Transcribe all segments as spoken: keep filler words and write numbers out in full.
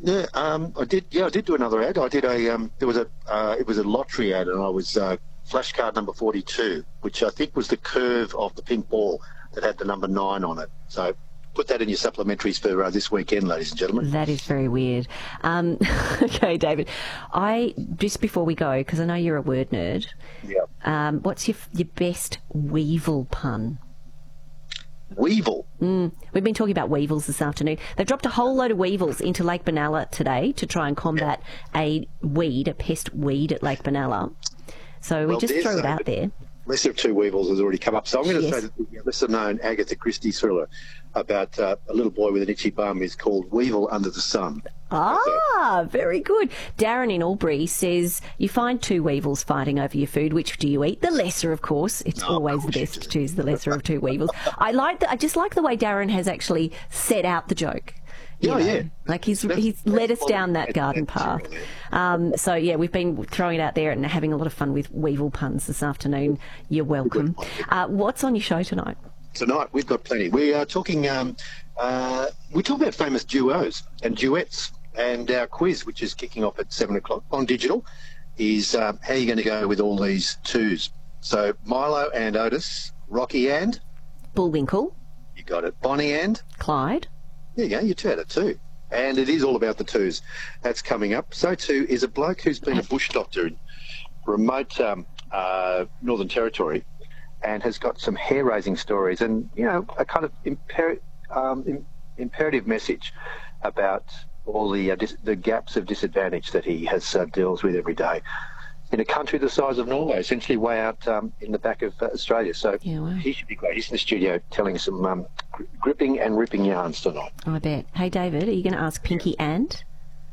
Yeah, um, I did. Yeah, I did do another ad. I did a. Um, there was a. Uh, it was a lottery ad, and I was uh, flashcard number forty-two, which I think was the curve of the pink ball that had the number nine on it. So put that in your supplementaries for uh, this weekend, ladies and gentlemen. That is very weird. Um, okay, David. I just before we go, because I know you're a word nerd. Yeah. Um, what's your your best weevil pun? Weevil. Mm, we've been talking about weevils this afternoon. They've dropped a whole load of weevils into Lake Benalla today to try and combat a weed, a pest weed at Lake Benalla. So we Well, just there's throw it a- out there. Lesser of two weevils has already come up. So I'm going to Yes. say that the lesser-known Agatha Christie thriller about uh, a little boy with an itchy bum is called Weevil Under the Sun. Ah, very good. Darren in Albury says, you find two weevils fighting over your food. Which do you eat? The lesser, of course. It's Oh, of always the course you best do. to choose the lesser of two weevils. I like the, I just like the way Darren has actually set out the joke. You Yeah, know, yeah. Like he's That's- he's that's led us what down we- that garden that's path. really- Um, so yeah, we've been throwing it out there and having a lot of fun with weevil puns this afternoon. You're welcome. Uh, what's on your show tonight? Tonight we've got plenty. We are talking. Um, uh, we talk about famous duos and duets, and our quiz, which is kicking off at seven o'clock on digital, is um, how are you going to go with all these twos? So Milo and Otis, Rocky and Bullwinkle, you got it, Bonnie and Clyde. there you go, you two out of two. And it is all about the twos. That's coming up. So too is a bloke who's been a bush doctor in remote um, uh, Northern Territory and has got some hair-raising stories and, you know, a kind of imper- um, im- imperative message about all the uh, dis- the gaps of disadvantage that he has uh, deals with every day in a country the size of Norway, essentially way out um, in the back of uh, Australia. So Yeah, wow. he should be great. He's in the studio telling some um, gri- gripping and ripping yarns tonight. I bet. Hey, David, are you going to ask Pinky and?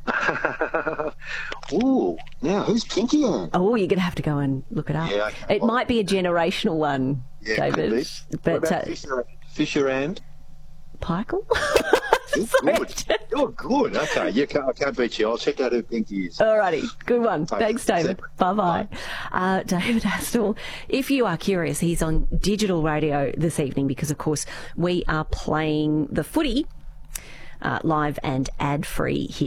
Ooh, now who's Pinky Ann? Oh, you're going to have to go and look it up. Yeah, okay. It might be a generational one, Yeah, could David. be. But What about uh, Fisher, Fisher and? Pikel? You're good. You're good. Okay, you can't, I can't beat you. I'll check out who Pinky is. Alrighty, good one. Okay, Thanks, David. separate. Bye-bye. Uh, David Astle, if you are curious, he's on digital radio this evening because, of course, we are playing the footy uh, live and ad-free here.